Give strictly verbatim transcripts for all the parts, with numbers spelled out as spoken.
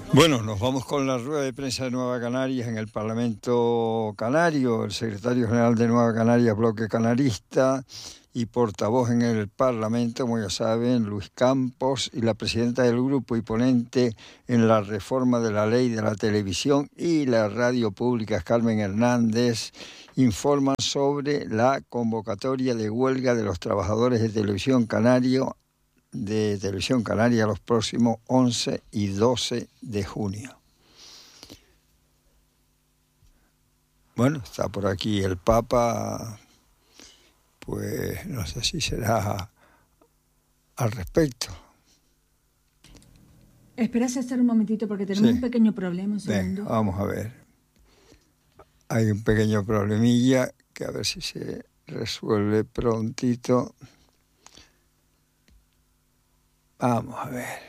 Bueno, nos vamos con la rueda de prensa de Nueva Canarias en el Parlamento Canario. El secretario general de Nueva Canarias, Bloque Canarista, y portavoz en el Parlamento, como ya saben, Luis Campos, y la presidenta del grupo y ponente en la reforma de la ley de la televisión y la radio pública, Carmen Hernández, informan sobre la convocatoria de huelga de los trabajadores de Televisión Canario de Televisión Canaria los próximos once y doce de junio. Bueno, está por aquí el Papa, pues no sé si será al respecto. Espera, César, un momentito porque tenemos Sí. un pequeño problema. Un segundo. Venga, vamos a ver. Hay un pequeño problemilla que a ver si se resuelve prontito. Vamos a ver.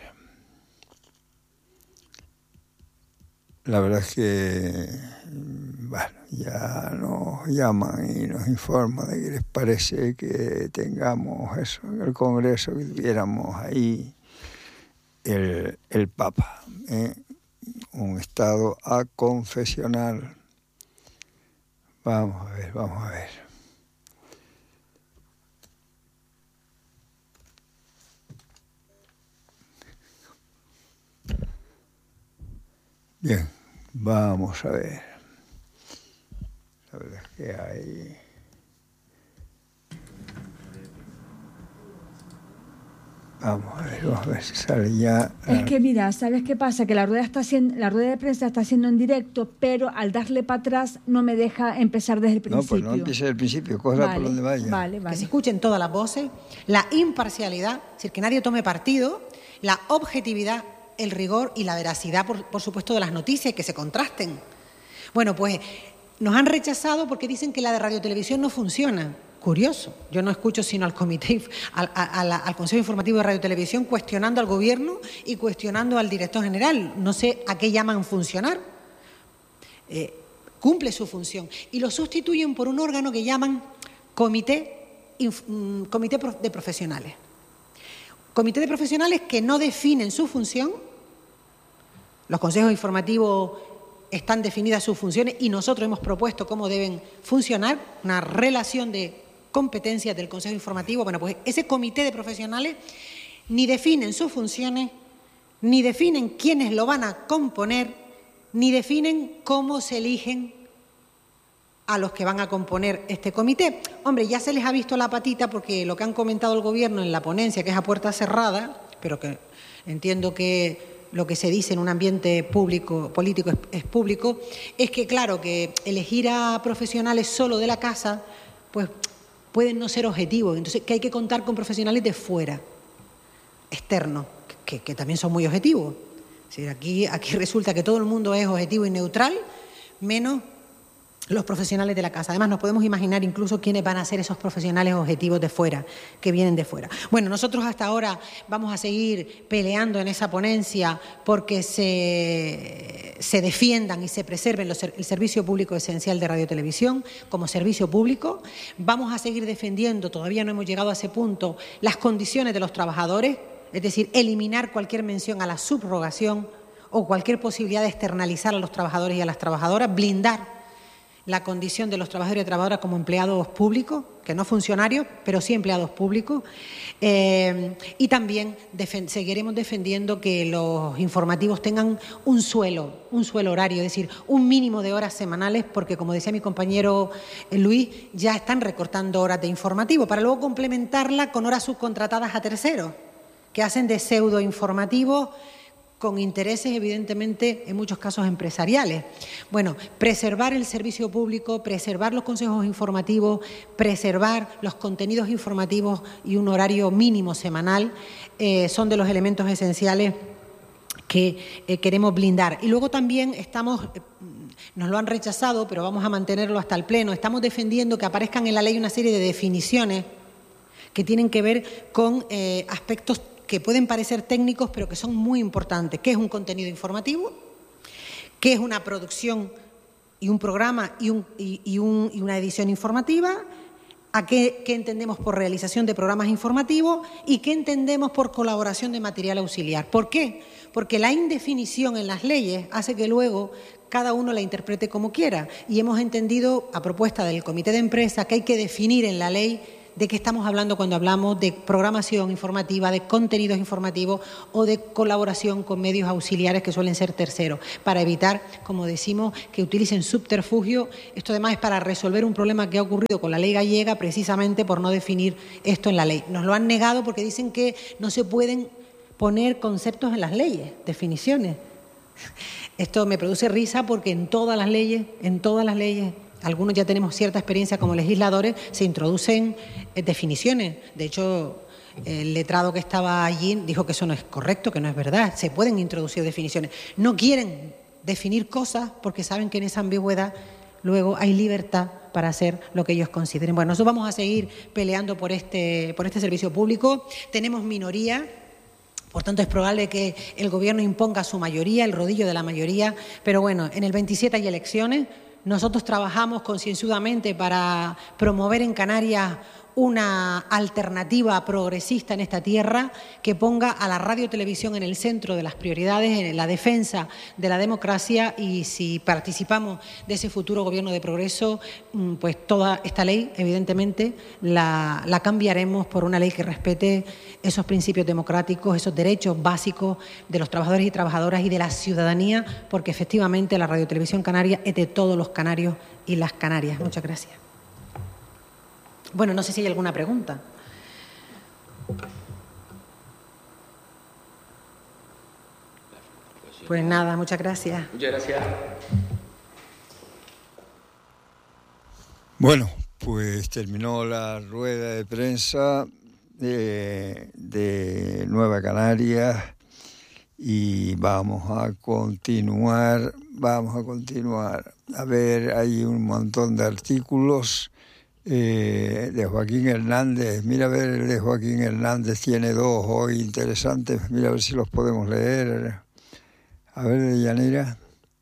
La verdad es que, bueno, ya nos llaman y nos informan de que les parece que tengamos eso en el Congreso, que tuviéramos ahí el, el Papa, ¿eh? Un estado aconfesional. Vamos a ver, vamos a ver. Bien, vamos a ver. La verdad es que hay... Vamos a ver, vamos a ver si sale ya. Es que mira, ¿sabes qué pasa? Que la rueda está haciendo, la rueda de prensa está haciendo en directo, pero al darle para atrás no me deja empezar desde el principio. No, pues no empiece desde el principio, cógela Vale, por donde vaya. Vale, vale. Que se escuchen todas las voces, la imparcialidad, es decir, que nadie tome partido, la objetividad, el rigor y la veracidad, por, por supuesto, de las noticias, que se contrasten. Bueno, pues nos han rechazado porque dicen que la de radiotelevisión no funciona. Curioso, yo no escucho sino al comité, al, a, a la, al Consejo Informativo de Radiotelevisión cuestionando al Gobierno y cuestionando al director general. No sé a qué llaman funcionar. Eh, cumple su función. Y lo sustituyen por un órgano que llaman Comité, inf, comité de Profesionales. Comité de Profesionales que no definen su función. Los consejos informativos están definidas sus funciones y nosotros hemos propuesto cómo deben funcionar, una relación de competencias del Consejo Informativo. Bueno, pues ese comité de profesionales ni definen sus funciones, ni definen quiénes lo van a componer, ni definen cómo se eligen a los que van a componer este comité. Hombre, ya se les ha visto la patita porque lo que han comentado el Gobierno en la ponencia, que es a puerta cerrada, pero que entiendo que lo que se dice en un ambiente público, político es, es público, es que, claro, que elegir a profesionales solo de la casa, pues pueden no ser objetivos. Entonces, que hay que contar con profesionales de fuera, externos, que, que también son muy objetivos. Es decir, aquí, aquí resulta que todo el mundo es objetivo y neutral, menos los profesionales de la casa. Además, nos podemos imaginar incluso quiénes van a ser esos profesionales objetivos de fuera, que vienen de fuera. Bueno, nosotros hasta ahora vamos a seguir peleando en esa ponencia porque se, se defiendan y se preserven los, el servicio público esencial de radiotelevisión como servicio público. Vamos a seguir defendiendo, todavía no hemos llegado a ese punto, las condiciones de los trabajadores, es decir, eliminar cualquier mención a la subrogación o cualquier posibilidad de externalizar a los trabajadores y a las trabajadoras, blindar la condición de los trabajadores y trabajadoras como empleados públicos, que no funcionarios, pero sí empleados públicos. Eh, y también defen- seguiremos defendiendo que los informativos tengan un suelo, un suelo horario, es decir, un mínimo de horas semanales, porque, como decía mi compañero Luis, ya están recortando horas de informativo, para luego complementarla con horas subcontratadas a terceros, que hacen de pseudo informativos con intereses, evidentemente, en muchos casos empresariales. Bueno, preservar el servicio público, preservar los consejos informativos, preservar los contenidos informativos y un horario mínimo semanal eh, son de los elementos esenciales que eh, queremos blindar. Y luego también estamos, eh, nos lo han rechazado, pero vamos a mantenerlo hasta el Pleno, estamos defendiendo que aparezcan en la ley una serie de definiciones que tienen que ver con eh, aspectos que pueden parecer técnicos, pero que son muy importantes. ¿Qué es un contenido informativo? ¿Qué es una producción y un programa y, un, y, y, un, y una edición informativa? a qué, qué entendemos por realización de programas informativos y qué entendemos por colaboración de material auxiliar. ¿Por qué? Porque la indefinición en las leyes hace que luego cada uno la interprete como quiera. Y hemos entendido, a propuesta del Comité de Empresa, que hay que definir en la ley de qué estamos hablando cuando hablamos de programación informativa, de contenidos informativos o de colaboración con medios auxiliares que suelen ser terceros, para evitar, como decimos, que utilicen subterfugio. Esto además es para resolver un problema que ha ocurrido con la ley gallega precisamente por no definir esto en la ley. Nos lo han negado porque dicen que no se pueden poner conceptos en las leyes, definiciones. Esto me produce risa porque en todas las leyes, en todas las leyes, algunos ya tenemos cierta experiencia como legisladores, se introducen eh, definiciones. De hecho, el letrado que estaba allí dijo que eso no es correcto, que no es verdad. Se pueden introducir definiciones. No quieren definir cosas porque saben que en esa ambigüedad luego hay libertad para hacer lo que ellos consideren. Bueno, nosotros vamos a seguir peleando por este, por este servicio público. Tenemos minoría. Por tanto, es probable que el Gobierno imponga su mayoría, el rodillo de la mayoría. Pero bueno, en el veintisiete hay elecciones. Nosotros trabajamos concienzudamente para promover en Canarias una alternativa progresista en esta tierra que ponga a la radio y televisión en el centro de las prioridades, en la defensa de la democracia, y si participamos de ese futuro gobierno de progreso, pues toda esta ley, evidentemente, la, la cambiaremos por una ley que respete esos principios democráticos, esos derechos básicos de los trabajadores y trabajadoras y de la ciudadanía, porque efectivamente la radio y televisión canaria es de todos los canarios y las canarias. Muchas gracias. Bueno, no sé si hay alguna pregunta. Pues nada, muchas gracias. Muchas gracias. Bueno, pues terminó la rueda de prensa de, de Nueva Canarias y vamos a continuar, vamos a continuar. A ver, hay un montón de artículos. Eh, de Joaquín Hernández, mira a ver, el de Joaquín Hernández tiene dos hoy interesantes, mira a ver si los podemos leer. A ver, de Yanira.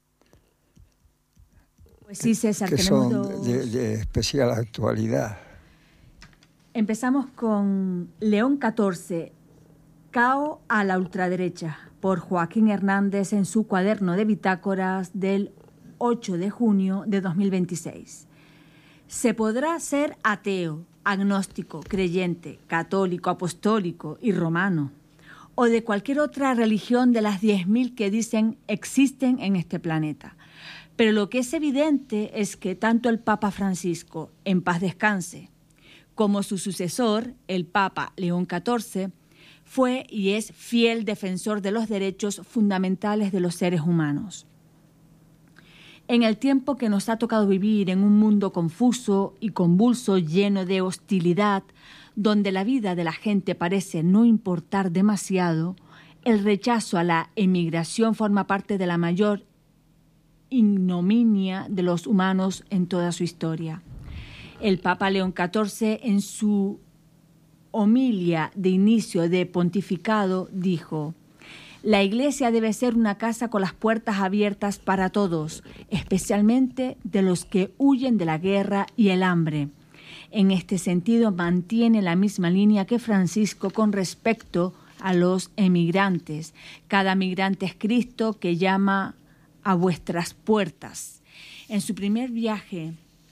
Pues sí, César, que tenemos son dos... de, de especial actualidad. Empezamos con León catorce, Cao a la ultraderecha, por Joaquín Hernández en su cuaderno de bitácoras del ocho de junio de dos mil veintiséis. Se podrá ser ateo, agnóstico, creyente, católico, apostólico y romano, o de cualquier otra religión de las diez mil que dicen existen en este planeta. Pero lo que es evidente es que tanto el Papa Francisco, en paz descanse, como su sucesor, el Papa León catorce, fue y es fiel defensor de los derechos fundamentales de los seres humanos. En el tiempo que nos ha tocado vivir en un mundo confuso y convulso, lleno de hostilidad, donde la vida de la gente parece no importar demasiado, el rechazo a la emigración forma parte de la mayor ignominia de los humanos en toda su historia. El Papa León catorce, en su homilia de inicio de pontificado, dijo: la Iglesia debe ser una casa con las puertas abiertas para todos, especialmente de los que huyen de la guerra y el hambre. En este sentido, mantiene la misma línea que Francisco con respecto a los emigrantes. Cada migrante es Cristo que llama a vuestras puertas. En su primer viaje,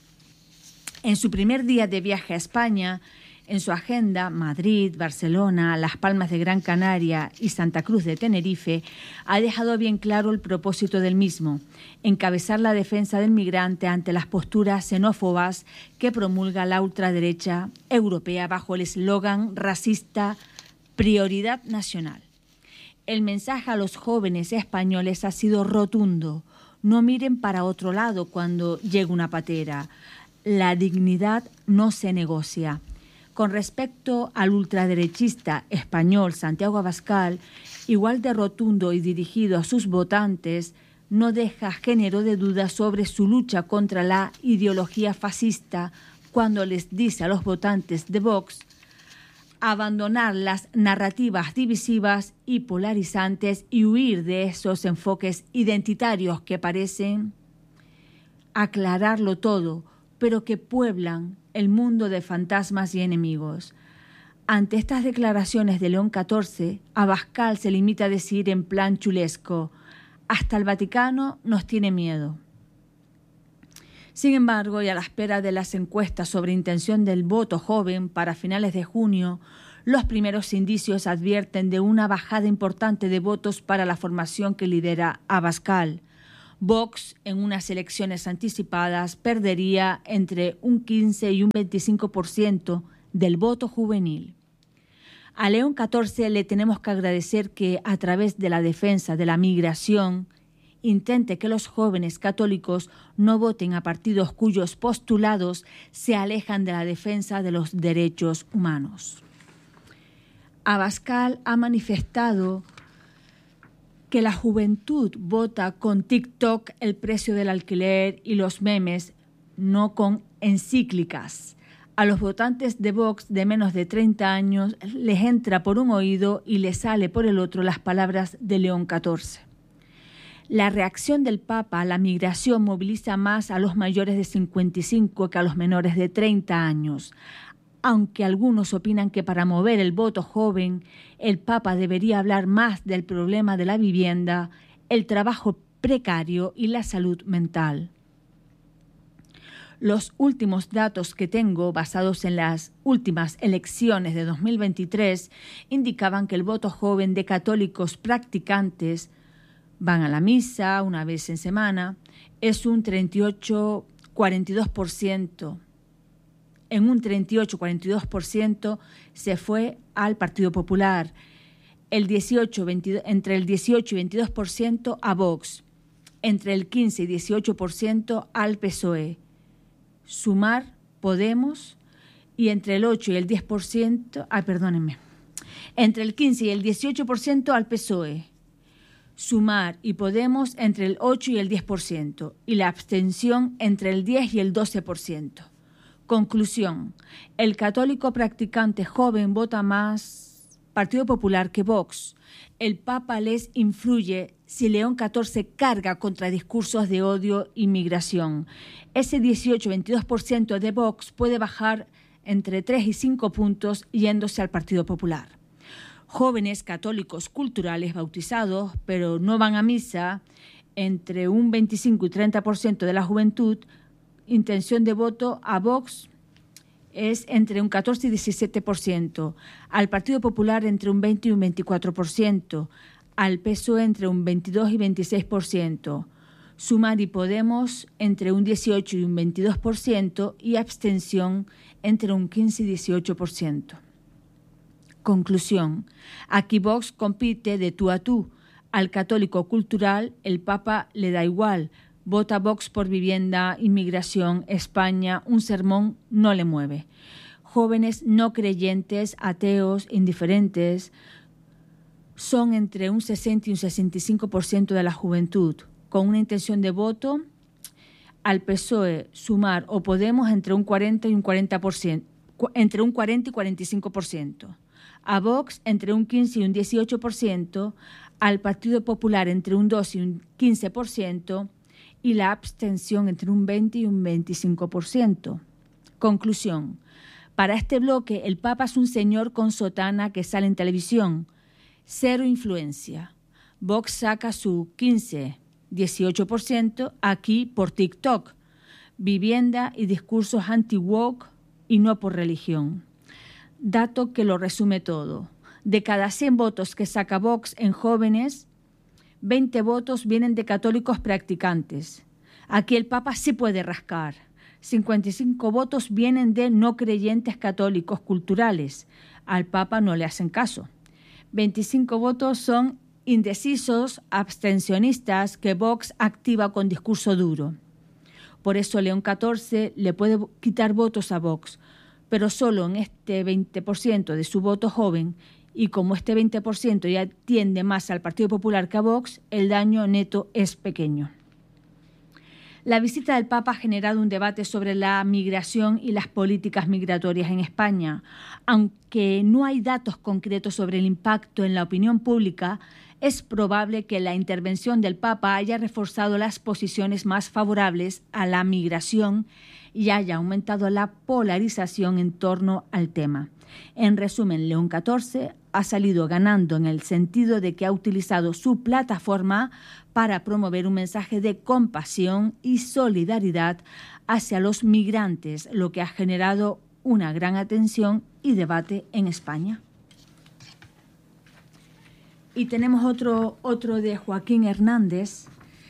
en su primer día de viaje a España, en su agenda, Madrid, Barcelona, Las Palmas de Gran Canaria y Santa Cruz de Tenerife, ha dejado bien claro el propósito del mismo: encabezar la defensa del migrante ante las posturas xenófobas que promulga la ultraderecha europea bajo el eslogan racista Prioridad Nacional. El mensaje a los jóvenes españoles ha sido rotundo: no miren para otro lado cuando llegue una patera. La dignidad no se negocia. Con respecto al ultraderechista español Santiago Abascal, igual de rotundo y dirigido a sus votantes, no deja género de duda sobre su lucha contra la ideología fascista cuando les dice a los votantes de Vox abandonar las narrativas divisivas y polarizantes y huir de esos enfoques identitarios que parecen aclararlo todo, pero que pueblan el mundo de fantasmas y enemigos. Ante estas declaraciones de León catorce, Abascal se limita a decir en plan chulesco: hasta el Vaticano nos tiene miedo. Sin embargo, y a la espera de las encuestas sobre intención del voto joven para finales de junio, los primeros indicios advierten de una bajada importante de votos para la formación que lidera Abascal. Vox, en unas elecciones anticipadas, perdería entre un quince y un veinticinco por ciento del voto juvenil. A León catorce le tenemos que agradecer que, a través de la defensa de la migración, intente que los jóvenes católicos no voten a partidos cuyos postulados se alejan de la defensa de los derechos humanos. Abascal ha manifestado que la juventud vota con TikTok, el precio del alquiler y los memes, no con encíclicas. A los votantes de Vox de menos de treinta años les entra por un oído y les sale por el otro las palabras de León catorce. La reacción del Papa a la migración moviliza más a los mayores de cincuenta y cinco que a los menores de treinta años. Aunque algunos opinan que para mover el voto joven, el Papa debería hablar más del problema de la vivienda, el trabajo precario y la salud mental. Los últimos datos que tengo, basados en las últimas elecciones de dos mil veintitrés, indicaban que el voto joven de católicos practicantes, van a la misa una vez en semana, es un treinta y ocho a cuarenta y dos por ciento. En un treinta y ocho a cuarenta y dos por ciento se fue al Partido Popular, el dieciocho, veintidós, entre el dieciocho y veintidós por ciento a Vox, entre el quince y dieciocho por ciento al P S O E, Sumar, Podemos, y entre el ocho y el diez por ciento, ah, perdónenme, entre el quince y el dieciocho por ciento al P S O E. Sumar y Podemos entre el ocho y el diez por ciento y la abstención entre el diez y el doce por ciento. Conclusión: el católico practicante joven vota más Partido Popular que Vox. El Papa les influye si León catorce carga contra discursos de odio y migración. Ese dieciocho a veintidós por ciento de Vox puede bajar entre tres y cinco puntos yéndose al Partido Popular. Jóvenes católicos culturales bautizados, pero no van a misa, entre un veinticinco y treinta por ciento de la juventud, intención de voto a Vox es entre un catorce y diecisiete por ciento, al Partido Popular entre un veinte y un veinticuatro por ciento, al P S O E entre un veintidós y veintiséis por ciento, Sumar y Podemos entre un dieciocho y un veintidós por ciento y abstención entre un quince y dieciocho por ciento. Conclusión: aquí Vox compite de tú a tú. Al católico cultural el Papa le da igual. Vota Vox por vivienda, inmigración, España, un sermón no le mueve. Jóvenes no creyentes, ateos, indiferentes, son entre un sesenta y un sesenta y cinco por ciento de la juventud, con una intención de voto al P S O E, Sumar o Podemos entre un cuarenta y un cuarenta por ciento, entre un cuarenta y cuarenta y cinco por ciento. A Vox entre un quince y un dieciocho por ciento, al Partido Popular entre un doce y un quince por ciento y la abstención entre un veinte y un veinticinco por ciento. Conclusión: para este bloque el Papa es un señor con sotana que sale en televisión, cero influencia. Vox saca su quince, dieciocho por ciento aquí por TikTok, vivienda y discursos anti-woke y no por religión. Dato que lo resume todo: de cada cien votos que saca Vox en jóvenes, veinte votos vienen de católicos practicantes. Aquí el Papa sí puede rascar. cincuenta y cinco votos vienen de no creyentes católicos culturales. Al Papa no le hacen caso. veinticinco votos son indecisos, abstencionistas, que Vox activa con discurso duro. Por eso León catorce le puede quitar votos a Vox, pero solo en este veinte por ciento de su voto joven, y como este veinte por ciento ya tiende más al Partido Popular que a Vox, el daño neto es pequeño. La visita del Papa ha generado un debate sobre la migración y las políticas migratorias en España. Aunque no hay datos concretos sobre el impacto en la opinión pública, es probable que la intervención del Papa haya reforzado las posiciones más favorables a la migración y haya aumentado la polarización en torno al tema. En resumen, León catorce ha salido ganando en el sentido de que ha utilizado su plataforma para promover un mensaje de compasión y solidaridad hacia los migrantes, lo que ha generado una gran atención y debate en España. Y tenemos otro, otro de Joaquín Hernández.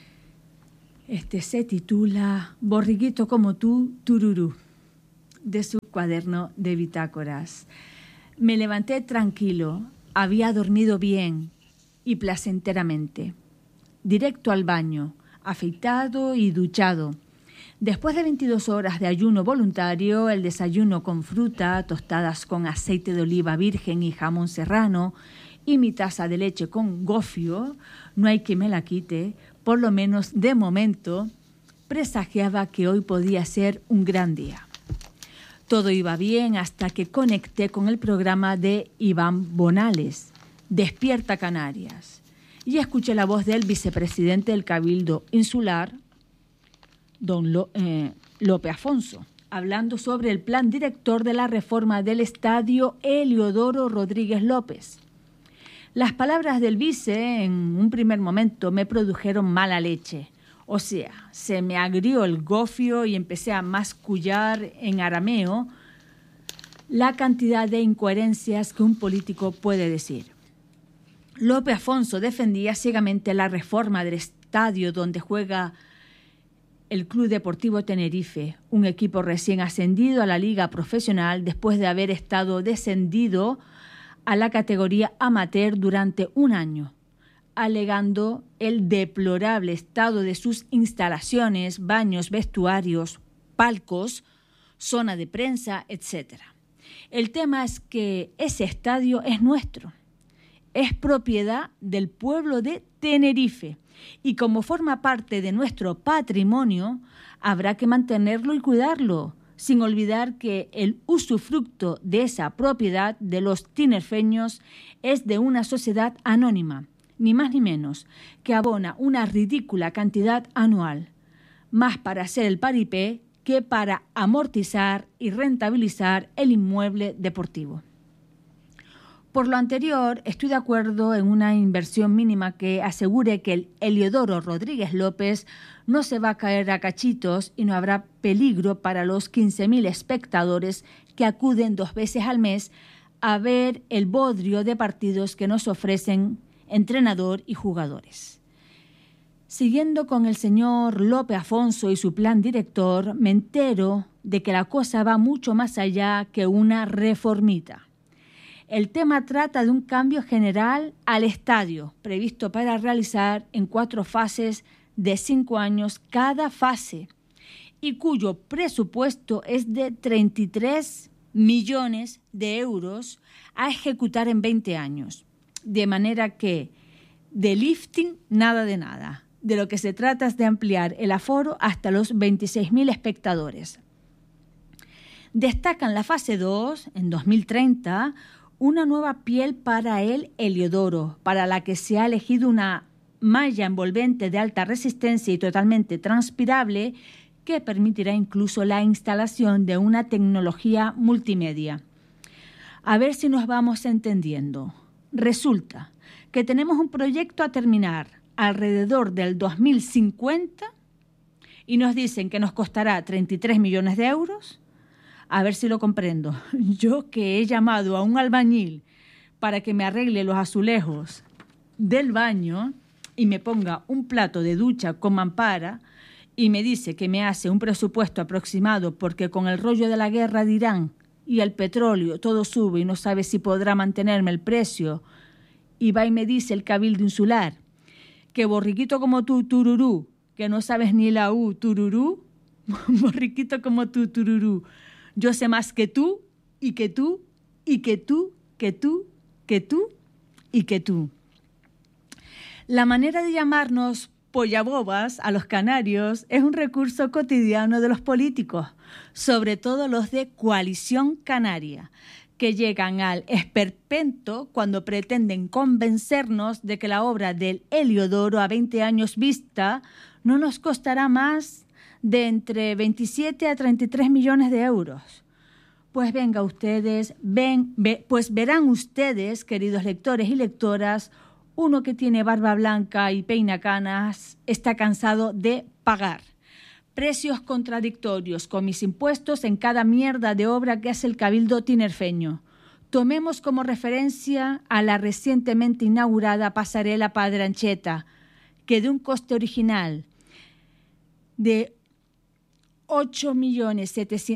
Este se titula Borriguito como tú, tururú, de su cuaderno de bitácoras. Me levanté tranquilo, había dormido bien y placenteramente. Directo al baño, afeitado y duchado. Después de veintidós horas de ayuno voluntario, el desayuno con fruta, tostadas con aceite de oliva virgen y jamón serrano y mi taza de leche con gofio, no hay quien me la quite, por lo menos de momento, presagiaba que hoy podía ser un gran día. Todo iba bien hasta que conecté con el programa de Iván Bonales, Despierta Canarias, y escuché la voz del vicepresidente del Cabildo Insular, don Lo, eh, Lope Afonso, hablando sobre el plan director de la reforma del estadio Heliodoro Rodríguez López. Las palabras del vice en un primer momento me produjeron mala leche. O sea, se me agrió el gofio y empecé a mascullar en arameo la cantidad de incoherencias que un político puede decir. Lope Afonso defendía ciegamente la reforma del estadio donde juega el Club Deportivo Tenerife, un equipo recién ascendido a la liga profesional después de haber estado descendido a la categoría amateur durante un año, alegando el deplorable estado de sus instalaciones, baños, vestuarios, palcos, zona de prensa, etcétera. El tema es que ese estadio es nuestro, es propiedad del pueblo de Tenerife y como forma parte de nuestro patrimonio, habrá que mantenerlo y cuidarlo, sin olvidar que el usufructo de esa propiedad de los tinerfeños es de una sociedad anónima, ni más ni menos, que abona una ridícula cantidad anual, más para hacer el paripé que para amortizar y rentabilizar el inmueble deportivo. Por lo anterior, estoy de acuerdo en una inversión mínima que asegure que el Heliodoro Rodríguez López no se va a caer a cachitos y no habrá peligro para los quince mil espectadores que acuden dos veces al mes a ver el bodrio de partidos que nos ofrecen entrenador y jugadores. Siguiendo con el señor Lope Afonso y su plan director, me entero de que la cosa va mucho más allá que una reformita. El tema trata de un cambio general al estadio, previsto para realizar en cuatro fases de cinco años cada fase, y cuyo presupuesto es de treinta y tres millones de euros a ejecutar en veinte años. De manera que de lifting nada de nada. De lo que se trata es de ampliar el aforo hasta los veintiséis mil espectadores. Destacan la fase dos, en dos mil treinta, una nueva piel para el Heliodoro, para la que se ha elegido una malla envolvente de alta resistencia y totalmente transpirable que permitirá incluso la instalación de una tecnología multimedia. A ver si nos vamos entendiendo. Resulta que tenemos un proyecto a terminar alrededor del dos mil cincuenta y nos dicen que nos costará treinta y tres millones de euros. A ver si lo comprendo. Yo que he llamado a un albañil para que me arregle los azulejos del baño y me ponga un plato de ducha con mampara y me dice que me hace un presupuesto aproximado porque con el rollo de la guerra de Irán y el petróleo todo sube y no sabe si podrá mantenerme el precio, y va y me dice el Cabildo Insular que borriquito como tú, tururú, que no sabes ni la U, tururú, borriquito como tú, tururú, yo sé más que tú, y que tú, y que tú, que tú, que tú, y que tú. La manera de llamarnos pollabobas a los canarios es un recurso cotidiano de los políticos, sobre todo los de Coalición Canaria, que llegan al esperpento cuando pretenden convencernos de que la obra del Heliodoro a veinte años vista no nos costará más de entre veintisiete a treinta y tres millones de euros. Pues venga ustedes, ven, ve, pues verán ustedes, queridos lectores y lectoras, uno que tiene barba blanca y peina canas está cansado de pagar precios contradictorios con mis impuestos en cada mierda de obra que hace el Cabildo tinerfeño. Tomemos como referencia a la recientemente inaugurada pasarela Padre Ancheta, que de un coste original de ocho millones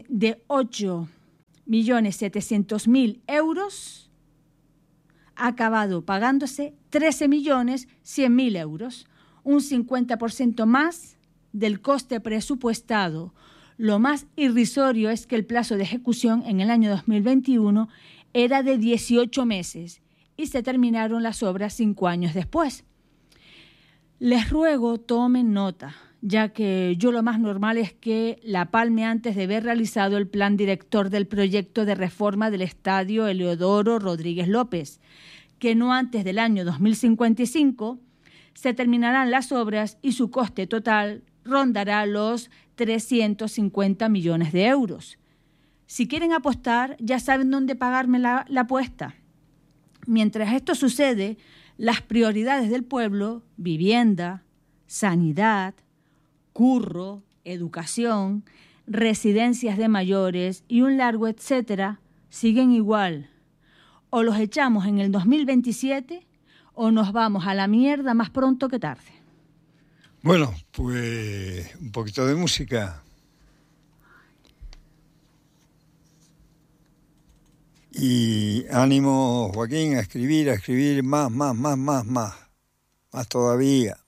setecientos mil euros ha acabado pagándose trece millones cien mil euros, un cincuenta por ciento más del coste presupuestado. Lo más irrisorio es que el plazo de ejecución en el año dos mil veintiuno era de dieciocho meses y se terminaron las obras cinco años después. Les ruego tomen nota, ya que yo lo más normal es que la palme antes de haber realizado el plan director del proyecto de reforma del Estadio Heliodoro Rodríguez López, que no antes del año dos mil cincuenta y cinco se terminarán las obras y su coste total rondará los trescientos cincuenta millones de euros. Si quieren apostar, ya saben dónde pagarme la, la apuesta. Mientras esto sucede, las prioridades del pueblo, vivienda, sanidad, curro, educación, residencias de mayores y un largo etcétera, siguen igual. O los echamos en el dos mil veintisiete o nos vamos a la mierda más pronto que tarde. Bueno, pues un poquito de música. Y ánimo, Joaquín, a escribir, a escribir más, más, más, más, más, más todavía.